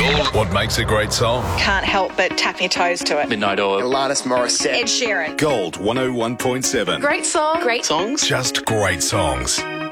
What makes a great song? Can't help but tap your toes to it. Midnight Oil. Alanis Morissette. Ed Sheeran. Gold 101.7. Great song. Great Songs? Just great songs.